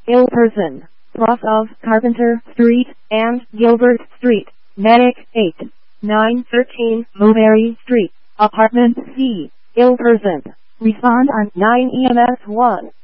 ill person, cross of Carpenter Street and Gilbert Street, Medic 8, 913 Mulberry Street, Apartment C, ill person. Respond on 9 EMS 1.